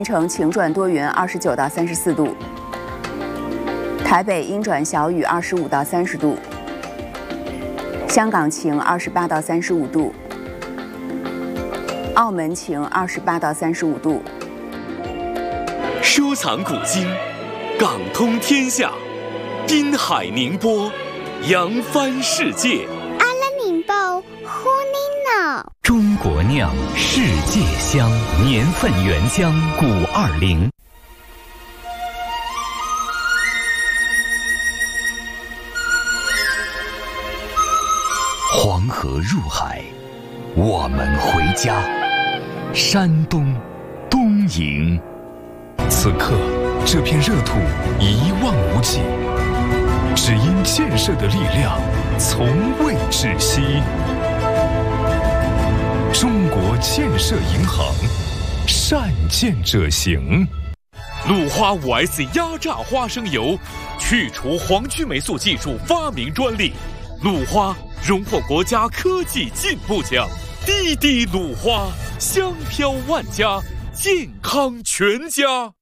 城晴转多云，29到34度；台北阴转小雨，25到30度；香港晴，28到35度；澳门晴，28到35度。 收藏古今，港通天下，滨海宁波，扬帆世界。 阿拉宁波，呼尼诺。 中国酿，世界香，年份原浆520。黄河入海，我们回家。山东东营，此刻这片热土一望无际，只因建设的力量从未止息。中国建设银行，善建者行。 鲁花5S 压榨花生油，去除黄曲霉素技术发明专利。鲁花荣获国家科技进步奖。滴滴鲁花，香飘万家，健康全家。